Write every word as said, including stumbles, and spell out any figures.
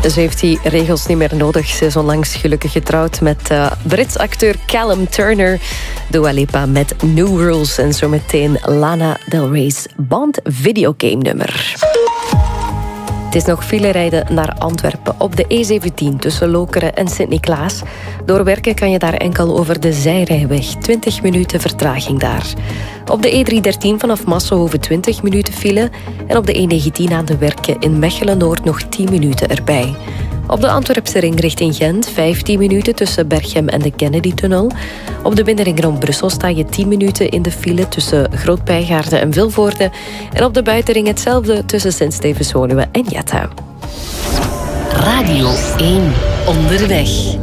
Ze heeft die regels niet meer nodig. Ze is onlangs gelukkig getrouwd met uh, Brits acteur Callum Turner. Dua Lipa met New Rules. En zometeen Lana Del Rey's Bond videogame nummer. Het is nog file rijden naar Antwerpen op de E zeventien tussen Lokeren en Sint-Niklaas. Door werken kan je daar enkel over de zijrijweg. twintig minuten vertraging daar. Op de E driehonderddertien vanaf Massenhoven twintig minuten file. En op de E negentien aan de Werken in Mechelen-Noord nog tien minuten erbij. Op de Antwerpse ring richting Gent vijftien minuten tussen Berchem en de Kennedy-tunnel. Op de binnenring rond Brussel sta je tien minuten in de file tussen Groot-Pijgaarden en Vilvoorde. En op de buitenring hetzelfde tussen Sint-Stevens-Woluwe en Jetta. Radio één. Onderweg.